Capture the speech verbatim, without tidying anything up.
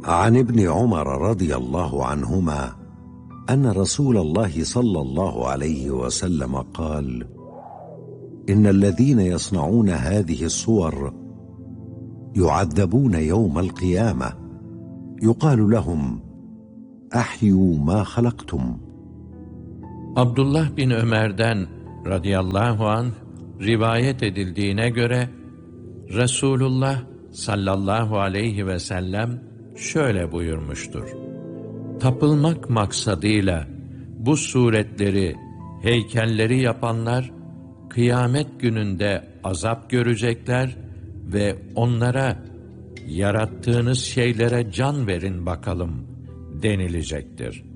عن ابن عمر رضي الله عنهما أن رسول الله صلى الله عليه وسلم قال: إن الذين يصنعون هذه الصور يعذبون يوم القيامة يقال لهم أحيوا ما خلقتم. Abdullah bin Ömer'den radıyallahu anh rivayet edildiğine göre Resulullah sallallahu aleyhi ve sellem şöyle buyurmuştur: Tapılmak maksadıyla bu suretleri, heykelleri yapanlar kıyamet gününde azap görecekler ve onlara yarattığınız şeylere can verin bakalım denilecektir.